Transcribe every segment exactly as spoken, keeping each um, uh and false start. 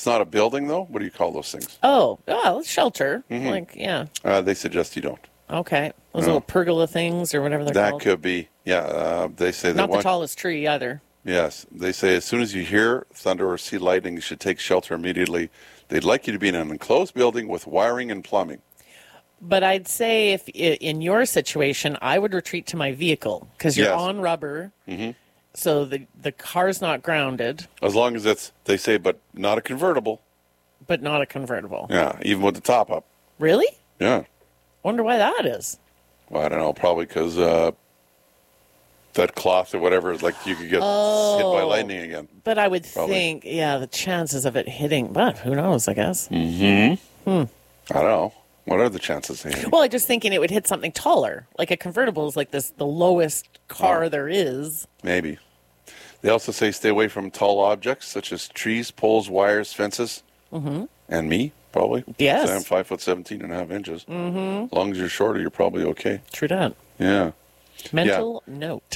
It's not a building, though. What do you call those things? Oh, well, shelter. Mm-hmm. Like, yeah. Uh, they suggest you don't. Okay. Those No. little pergola things or whatever they're That called. could be. Yeah, uh, they say they Not the want. tallest tree either. Yes, they say as soon as you hear thunder or see lightning, you should take shelter immediately. They'd like you to be in an enclosed building with wiring and plumbing. But I'd say if i- in your situation, I would retreat to my vehicle because you're Yes. on rubber. Mm-hmm. So the, the car's not grounded, As long as it's, they say, but not a convertible. but not a convertible. Yeah, even with the top up. Really? Yeah. Wonder why that is. Well, I don't know, probably because uh, that cloth or whatever, like you could get hit by Oh. lightning again. But I would Probably. think, yeah, the chances of it hitting, but who knows, I guess. Mm-hmm. Hmm. I don't know. What are the chances? Amy? Well, I'm just thinking it would hit something taller. Like a convertible is like this, the lowest car Oh. there is. Maybe. They also say stay away from tall objects such as trees, poles, wires, fences, Mm-hmm. and me, probably. Yes. I'm five foot seventeen and a half inches. Mm-hmm. As long as you're shorter, you're probably okay. True that. Yeah. Mental note.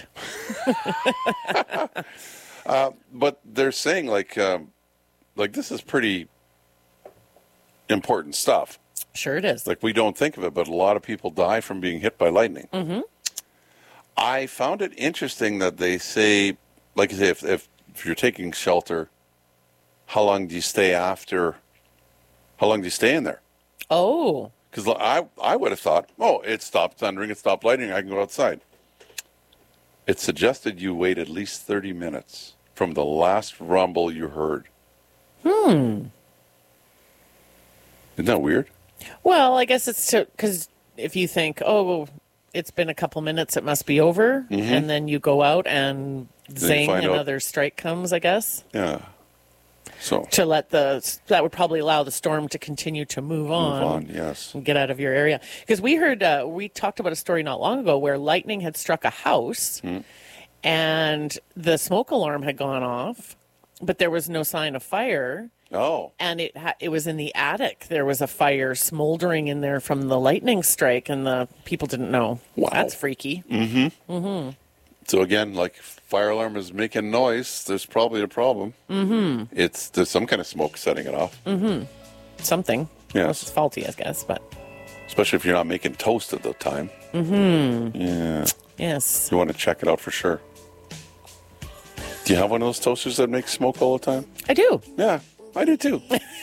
Uh, but they're saying like, um, like this is pretty important stuff. Sure it is. Like we don't think of it, but a lot of people die from being hit by lightning. Mm-hmm. I found it interesting that they say, like I say, if, if if you're taking shelter, how long do you stay after? How long do you stay in there? Oh. Because I I would have thought, oh, it stopped thundering, it stopped lightning, I can go outside. It suggested you wait at least thirty minutes from the last rumble you heard. Hmm. Isn't that weird? Well, I guess it's to, because if you think, oh, well, it's been a couple minutes, it must be over, Mhm. and then you go out and zing, find out- another strike comes, I guess. Yeah. So To let the, that would probably allow the storm to continue to move on. move on, yes. And get out of your area. Because we heard, uh, we talked about a story not long ago where lightning had struck a house Hmm. and the smoke alarm had gone off, but there was no sign of fire. Oh. And it ha- it was in the attic. There was a fire smoldering in there from the lightning strike, and the people didn't know. Wow. That's freaky. Mm-hmm. Mm-hmm. So again, like fire alarm is making noise, there's probably a problem. Mm-hmm. It's there's some kind of smoke setting it off. Mm-hmm. Something. Yes. It's faulty, I guess, but. Especially if you're not making toast at the time. Mm-hmm. Yeah. Yes. You want to check it out for sure. Do you have one of those toasters that makes smoke all the time? I do. Yeah, I do too.